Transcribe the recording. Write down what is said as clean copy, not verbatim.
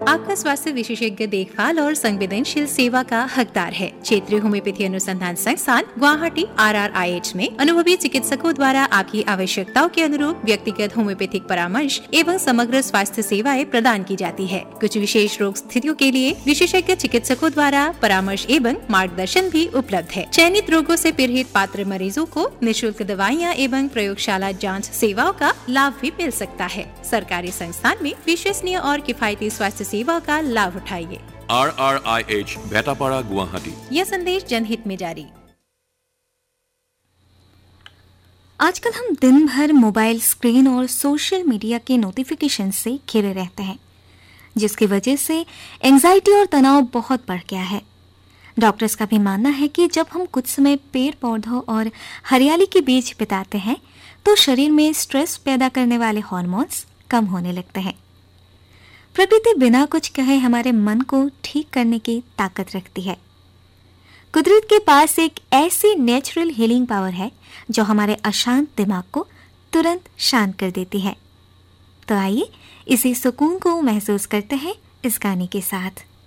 आपका स्वास्थ्य विशेषज्ञ देखभाल और संवेदनशील सेवा का हकदार है। क्षेत्रीय होम्योपैथी अनुसंधान संस्थान गुवाहाटी RRIH में अनुभवी चिकित्सकों द्वारा आपकी आवश्यकताओं के अनुरूप व्यक्तिगत होम्योपैथिक परामर्श एवं समग्र स्वास्थ्य सेवाएं प्रदान की जाती है। कुछ विशेष रोग स्थितियों के लिए विशेषज्ञ चिकित्सकों द्वारा परामर्श एवं मार्गदर्शन भी उपलब्ध है। चयनित रोगों से पीड़ित पात्र मरीजों को निःशुल्क दवाइयाँ एवं प्रयोगशाला जांच सेवाओं का लाभ भी मिल सकता है। सरकारी संस्थान में विश्वसनीय और किफायती स्वास्थ्य सेवा का लाभ उठाइए। RRIH भेटापाड़ा गुवाहाटी। यह संदेश जनहित में जारी। आजकल हम दिन भर मोबाइल स्क्रीन और सोशल मीडिया के नोटिफिकेशन से घिरे रहते हैं, जिसकी वजह से एंजाइटी और तनाव बहुत बढ़ गया है। डॉक्टर्स का भी मानना है कि जब हम कुछ समय पेड़ पौधों और हरियाली के बीच बिताते हैं तो शरीर में स्ट्रेस पैदा करने वाले हार्मोन्स कम होने लगते हैं। प्रकृति बिना कुछ कहे हमारे मन को ठीक करने की ताकत रखती है। कुदरत के पास एक ऐसी नेचुरल हीलिंग पावर है जो हमारे अशांत दिमाग को तुरंत शांत कर देती है। तो आइए इसी सुकून को महसूस करते हैं इस गाने के साथ।